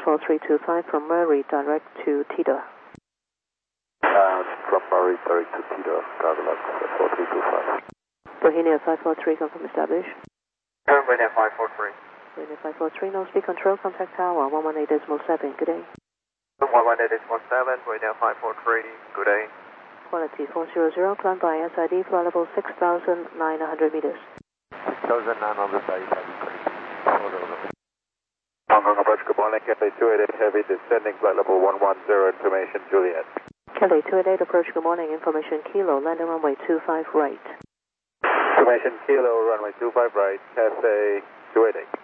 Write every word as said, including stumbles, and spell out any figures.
four three two five from Murray direct to Tito. And from Murray direct to Tito, Cardillac four three two five. Bohemia five four three, confirm established. Bohemia five four three. Bohemia five four three, no speed control, contact tower one one eight decimal seven, good day. one one eight decimal seven, Bohemia five four three, good day. Quality four zero zero, climb by S I D, flight level six thousand nine hundred meters. six thousand nine hundred meters. Hong Kong approach, good morning, Cathay two eight eight Heavy, descending flight level one one zero, information Juliet. Cathay two eight eight, approach, good morning, information Kilo, landing runway two five right. Information Kilo, runway two five right, Cathay two eight eight.